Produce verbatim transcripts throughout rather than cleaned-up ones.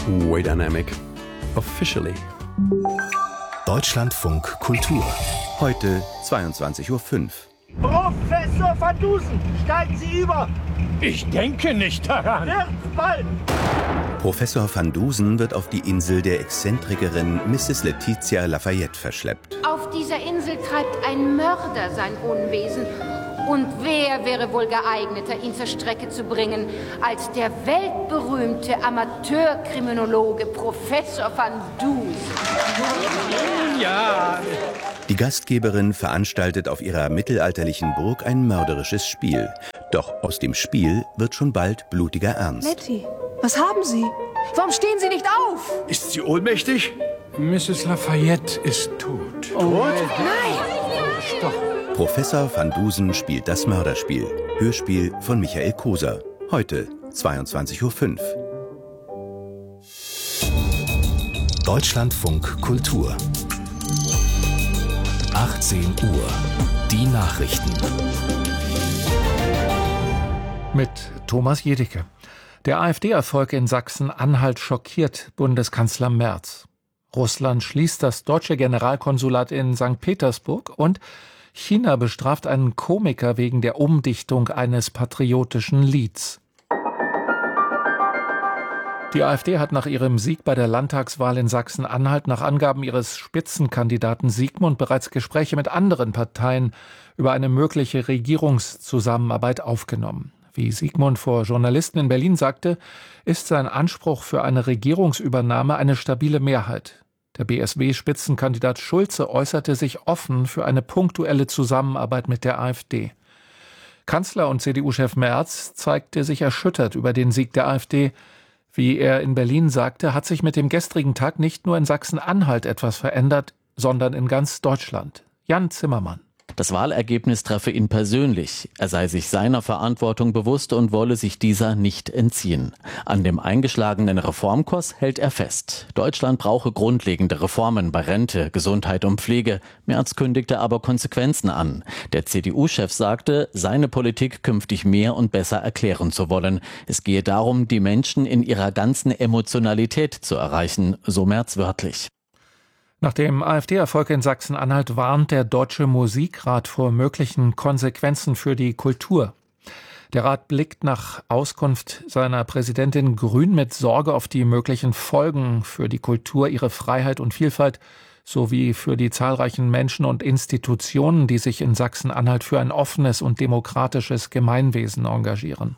way dynamic. Officially. Deutschlandfunk Kultur. Heute zweiundzwanzig Uhr fünf. Professor Van Dusen, steigen Sie über! Ich denke nicht daran. Wird bald! Professor Van Dusen wird auf die Insel der Exzentrikerin Misses Letizia Lafayette verschleppt. Auf dieser Insel treibt ein Mörder sein Unwesen. Und wer wäre wohl geeigneter, ihn zur Strecke zu bringen, als der weltberühmte Amateurkriminologe Professor Van Dusen? Ja. Die Gastgeberin veranstaltet auf ihrer mittelalterlichen Burg ein mörderisches Spiel. Doch aus dem Spiel wird schon bald blutiger Ernst. Letty, was haben Sie? Warum stehen Sie nicht auf? Ist sie ohnmächtig? Misses Lafayette ist tot. Oh, tot? Nein! Doch. Professor Van Dusen spielt das Mörderspiel. Hörspiel von Michael Koser. Heute zweiundzwanzig Uhr fünf. Deutschlandfunk Kultur. achtzehn Uhr. Die Nachrichten. Mit Thomas Jedicke. Der AfD-Erfolg in Sachsen-Anhalt schockiert Bundeskanzler Merz. Russland schließt das deutsche Generalkonsulat in Sankt Petersburg und China bestraft einen Komiker wegen der Umdichtung eines patriotischen Lieds. Die AfD hat nach ihrem Sieg bei der Landtagswahl in Sachsen-Anhalt nach Angaben ihres Spitzenkandidaten Sigmund bereits Gespräche mit anderen Parteien über eine mögliche Regierungszusammenarbeit aufgenommen. Wie Sigmund vor Journalisten in Berlin sagte, ist sein Anspruch für eine Regierungsübernahme eine stabile Mehrheit. Der B S W-Spitzenkandidat Schulze äußerte sich offen für eine punktuelle Zusammenarbeit mit der AfD. Kanzler und C D U-Chef Merz zeigte sich erschüttert über den Sieg der AfD. Wie er in Berlin sagte, hat sich mit dem gestrigen Tag nicht nur in Sachsen-Anhalt etwas verändert, sondern in ganz Deutschland. Jan Zimmermann. Das Wahlergebnis treffe ihn persönlich. Er sei sich seiner Verantwortung bewusst und wolle sich dieser nicht entziehen. An dem eingeschlagenen Reformkurs hält er fest. Deutschland brauche grundlegende Reformen bei Rente, Gesundheit und Pflege. Merz kündigte aber Konsequenzen an. Der C D U-Chef sagte, seine Politik künftig mehr und besser erklären zu wollen. Es gehe darum, die Menschen in ihrer ganzen Emotionalität zu erreichen, so Merz wörtlich. Nach dem AfD-Erfolg in Sachsen-Anhalt warnt der Deutsche Musikrat vor möglichen Konsequenzen für die Kultur. Der Rat blickt nach Auskunft seiner Präsidentin Grün mit Sorge auf die möglichen Folgen für die Kultur, ihre Freiheit und Vielfalt sowie für die zahlreichen Menschen und Institutionen, die sich in Sachsen-Anhalt für ein offenes und demokratisches Gemeinwesen engagieren.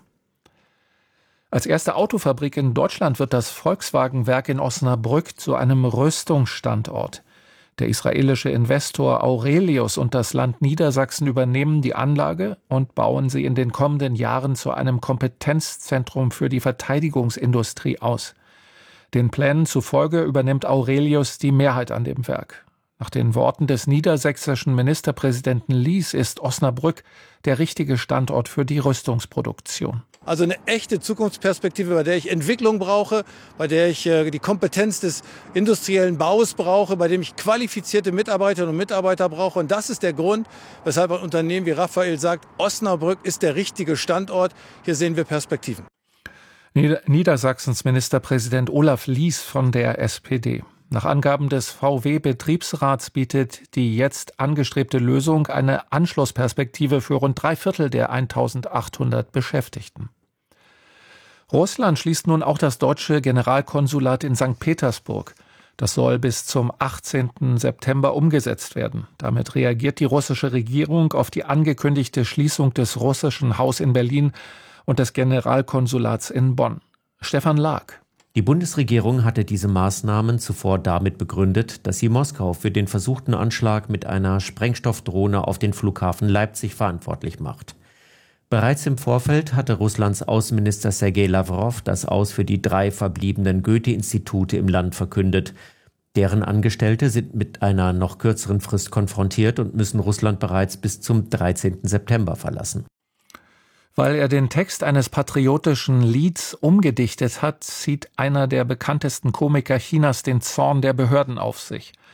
Als erste Autofabrik in Deutschland wird das Volkswagen-Werk in Osnabrück zu einem Rüstungsstandort. Der israelische Investor Aurelius und das Land Niedersachsen übernehmen die Anlage und bauen sie in den kommenden Jahren zu einem Kompetenzzentrum für die Verteidigungsindustrie aus. Den Plänen zufolge übernimmt Aurelius die Mehrheit an dem Werk. Nach den Worten des niedersächsischen Ministerpräsidenten Lies ist Osnabrück der richtige Standort für die Rüstungsproduktion. Also eine echte Zukunftsperspektive, bei der ich Entwicklung brauche, bei der ich äh, die Kompetenz des industriellen Baus brauche, bei dem ich qualifizierte Mitarbeiterinnen und Mitarbeiter brauche. Und das ist der Grund, weshalb ein Unternehmen wie Raphael sagt, Osnabrück ist der richtige Standort. Hier sehen wir Perspektiven. Nieder- Niedersachsens Ministerpräsident Olaf Lies von der S P D. Nach Angaben des V W-Betriebsrats bietet die jetzt angestrebte Lösung eine Anschlussperspektive für rund drei Viertel der eintausendachthundert Beschäftigten. Russland schließt nun auch das deutsche Generalkonsulat in Sankt Petersburg. Das soll bis zum achtzehnten September umgesetzt werden. Damit reagiert die russische Regierung auf die angekündigte Schließung des russischen Haus in Berlin und des Generalkonsulats in Bonn. Stefan Lag. Die Bundesregierung hatte diese Maßnahmen zuvor damit begründet, dass sie Moskau für den versuchten Anschlag mit einer Sprengstoffdrohne auf den Flughafen Leipzig verantwortlich macht. Bereits im Vorfeld hatte Russlands Außenminister Sergei Lavrov das Aus für die drei verbliebenen Goethe-Institute im Land verkündet. Deren Angestellte sind mit einer noch kürzeren Frist konfrontiert und müssen Russland bereits bis zum dreizehnten September verlassen. Weil er den Text eines patriotischen Lieds umgedichtet hat, zieht einer der bekanntesten Komiker Chinas den Zorn der Behörden auf sich.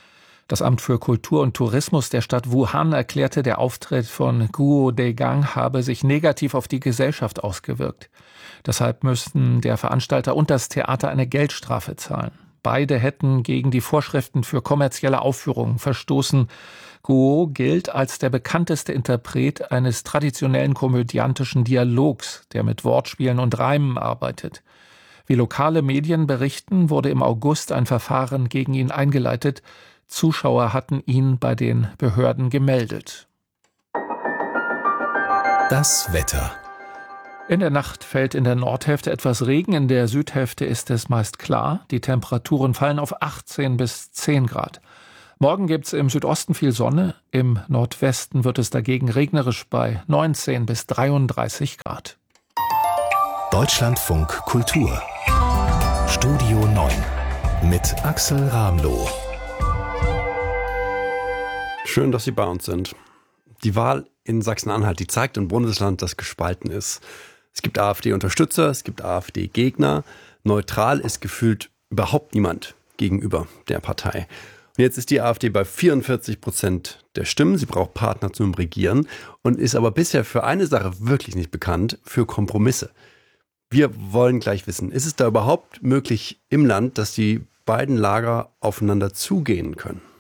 Das Amt für Kultur und Tourismus der Stadt Wuhan erklärte, der Auftritt von Guo Degang habe sich negativ auf die Gesellschaft ausgewirkt. Deshalb müssten der Veranstalter und das Theater eine Geldstrafe zahlen. Beide hätten gegen die Vorschriften für kommerzielle Aufführungen verstoßen. Guo gilt als der bekannteste Interpret eines traditionellen komödiantischen Dialogs, der mit Wortspielen und Reimen arbeitet. Wie lokale Medien berichten, wurde im August ein Verfahren gegen ihn eingeleitet. Zuschauer hatten ihn bei den Behörden gemeldet. Das Wetter. In der Nacht fällt in der Nordhälfte etwas Regen, in der Südhälfte ist es meist klar. Die Temperaturen fallen auf achtzehn bis zehn Grad. Morgen gibt es im Südosten viel Sonne, im Nordwesten wird es dagegen regnerisch bei neunzehn bis dreiunddreißig Grad. Deutschlandfunk Kultur. Studio neun mit Axel Ramloh. Schön, dass Sie bei uns sind. Die Wahl in Sachsen-Anhalt, die zeigt ein Bundesland, das gespalten ist. Es gibt AfD-Unterstützer, es gibt AfD-Gegner. Neutral ist gefühlt überhaupt niemand gegenüber der Partei. Und jetzt ist die AfD bei vierundvierzig Prozent der Stimmen. Sie braucht Partner zum Regieren und ist aber bisher für eine Sache wirklich nicht bekannt, für Kompromisse. Wir wollen gleich wissen, ist es da überhaupt möglich im Land, dass die beiden Lager aufeinander zugehen können?